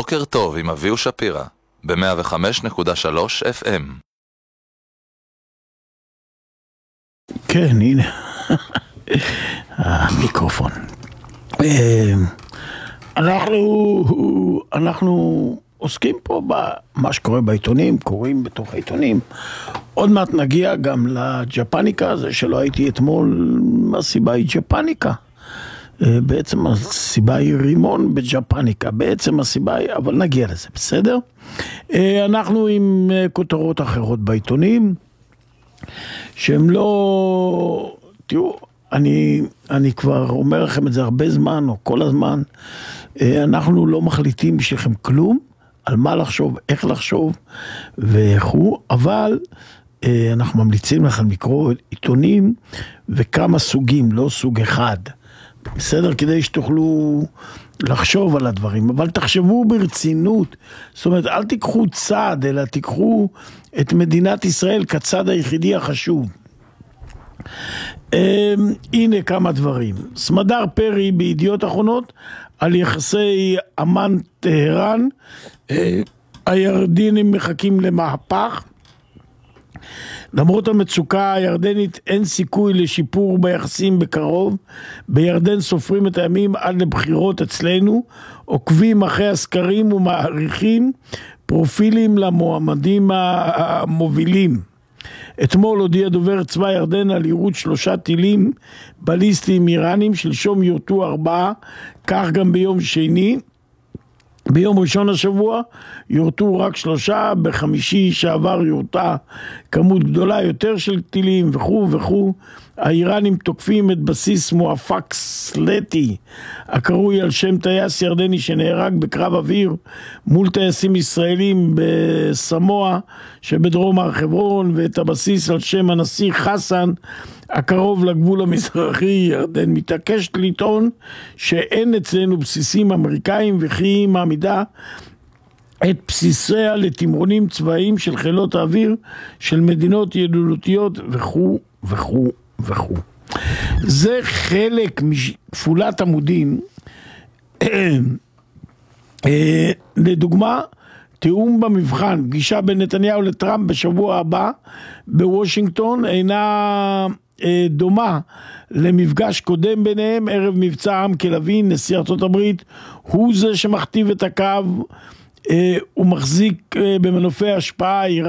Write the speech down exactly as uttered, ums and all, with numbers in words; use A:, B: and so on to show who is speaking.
A: בוקר טוב עם אביהו שפירא, ב-מאה וחמש נקודה שלוש אף אם.
B: כן, הנה. המיקרופון. אנחנו, אנחנו עוסקים פה במה שקורה בעיתונים, קוראים בתוך העיתונים. עוד מעט נגיע גם לג'פניקה, זה שלא הייתי אתמול, הסיבה היא ג'פניקה. בעצם הסיבה היא רימון בג'פניקה, בעצם הסיבה היא, אבל נגיע לזה, בסדר? אנחנו עם כותרות אחרות בעיתונים, שהם לא, תראו, אני, אני כבר אומר לכם את זה הרבה זמן, או כל הזמן, אנחנו לא מחליטים בשבילכם כלום, על מה לחשוב, איך לחשוב, וכו', אבל אנחנו ממליצים לכם לקרוא עיתונים, וכמה סוגים, לא סוג אחד. בסדר? כדי שתוכלו לחשוב על הדברים, אבל תחשבו ברצינות, זאת אומרת, אל תיקחו צד, אלא תיקחו את מדינת ישראל כצד היחידי החשוב. הנה כמה דברים. סמדר פרי בידיעות אחרונות על יחסי אמן טהרן, הירדנים מחכים למהפך, למרות המצוקה הירדנית אין סיכוי לשיפור ביחסים בקרוב. בירדן סופרים את הימים עד לבחירות אצלנו, עוקבים אחרי הסקרים ומעריכים פרופילים למועמדים המובילים. אתמול הודיע דובר צבא ירדן על יירוט שלושה טילים בליסטיים איראנים, שלשום יורטו ארבעה, כך גם ביום שני. ביום ראשון השבוע יורטו רק שלושה, בחמישי שעבר יורטה כמות גדולה יותר של טילים וכו' וכו'. האיראנים תוקפים את בסיס מואפק סלטי, הקרוי על שם טייס ירדני שנהרג בקרב אוויר מול טייסים ישראלים בסמואה שבדרום הר חברון, ואת הבסיס על שם הנשיא חסן הקרוב לגבול המזרחי. ירדן מתעקשת לטעון שאין אצלנו בסיסים אמריקאים, וכי היא מעמידה את בסיסיה לתמרונים צבאיים של חילות האוויר של מדינות ידידותיות וכו' וכו' וכו'. זה חלק מכפולת עמודים. לדוגמה, תיאום במבחן, פגישה בין נתניהו לטראמפ בשבוע הבא בוושינגטון אינה דומה למפגש קודם ביניהם ערב מבצע עם כלביא. נשיא ארצות הברית הוא זה שמכתיב את הקו, הוא מחזיק במנופי השפעה.